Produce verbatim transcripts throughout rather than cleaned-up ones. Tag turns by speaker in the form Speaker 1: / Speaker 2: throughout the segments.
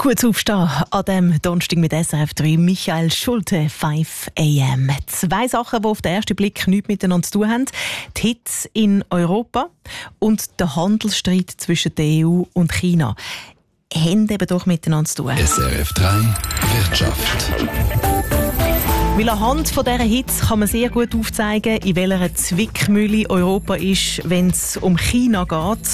Speaker 1: Gut aufstehen an dem Donnerstag mit S R F drei. Michael Schulte, fünf a m. Zwei Sachen, die auf den ersten Blick nichts miteinander zu tun haben. Die Hitze in Europa und der Handelsstreit zwischen der E U und China. Haben eben doch miteinander zu tun.
Speaker 2: S R F drei Wirtschaft.
Speaker 1: Weil anhand von dieser Hitze kann man sehr gut aufzeigen, in welcher Zwickmühle Europa ist, wenn es um China geht.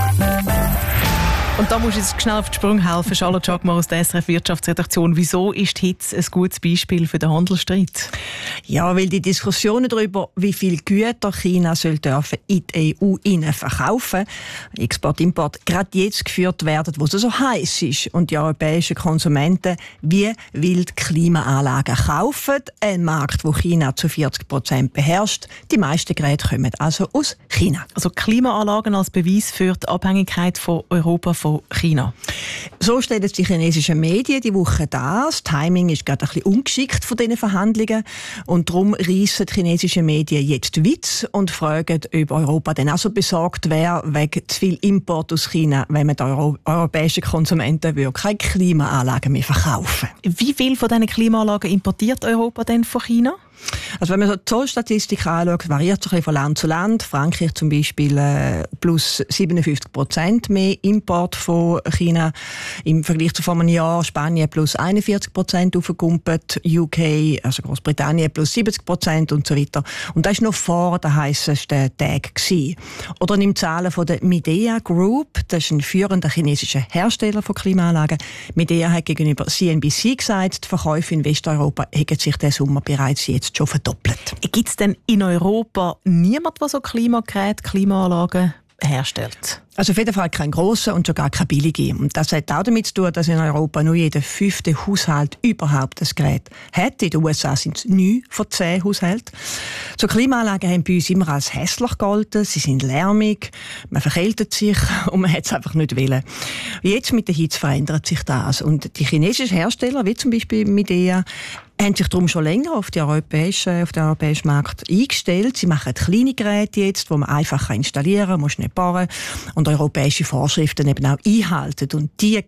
Speaker 1: Und da muss ich jetzt schnell auf die Sprünge helfen. Charlotte Schagmar aus der S R F Wirtschaftsredaktion. Wieso ist die Hitze ein gutes Beispiel für den Handelsstreit?
Speaker 3: Ja, weil die Diskussionen darüber, wie viel Güter China soll dürfen in die E U verkaufen, Export, Import, gerade jetzt geführt werden, wo es so heiß ist. Und die europäischen Konsumenten wie wild Klimaanlagen kaufen. Ein Markt, wo China zu vierzig Prozent beherrscht. Die meisten Geräte kommen also aus China.
Speaker 1: Also Klimaanlagen als Beweis für die Abhängigkeit von Europa von China.
Speaker 3: So stellen die chinesischen Medien die Woche dar. Das Timing ist gerade ein bisschen ungeschickt von diesen Verhandlungen. Und darum reissen die chinesischen Medien jetzt Witz und fragen, ob Europa dann auch so besorgt wäre wegen zu viel Import aus China, wenn man den Euro- europäischen Konsumenten würde keine Klimaanlagen mehr verkaufen.
Speaker 1: Wie viel von diesen Klimaanlagen importiert Europa denn von China?
Speaker 3: Also wenn man so die Zollstatistik anschaut, variiert es ein bisschen von Land zu Land. Frankreich zum Beispiel äh, plus siebenundfünfzig Prozent mehr Import von China im Vergleich zu vor einem Jahr. Spanien plus einundvierzig Prozent aufgekumpelt, U K, also Großbritannien plus siebzig Prozent und so weiter. Und das war noch vor den heissesten Tagen gewesen. Oder nimm Zahlen von der Midea Group, das ist ein führender chinesischer Hersteller von Klimaanlagen. Midea hat gegenüber C N B C gesagt, die Verkäufe in Westeuropa hätten sich diesen Sommer bereits jetzt schon verdoppelt.
Speaker 1: Gibt es denn in Europa niemand, der so Klimageräte, Klimaanlagen herstellt?
Speaker 3: Also auf jeden Fall kein grosser und schon gar kein billiger. Und das hat auch damit zu tun, dass in Europa nur jeder fünfte Haushalt überhaupt das Gerät hat. In den U S A sind es neun von zehn Haushalten. So Klimaanlagen haben bei uns immer als hässlich gegolten. Sie sind lärmig, man verkältet sich und man hat es einfach nicht wollen. Jetzt mit der Hitze verändert sich das. Und die chinesischen Hersteller, wie zum Beispiel Midea, haben sich darum schon länger auf, die europäische, auf den europäischen Markt eingestellt. Sie machen kleine Geräte jetzt, die man einfach installieren kann, muss nicht bauen und europäische Vorschriften eben auch einhalten. Und die